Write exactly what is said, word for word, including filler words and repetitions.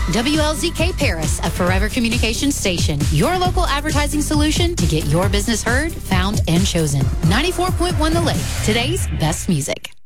W L Z K Paris, a Forever Communications station. Your local advertising solution to get your business heard, found, and chosen. ninety-four point one The Lake, today's best music.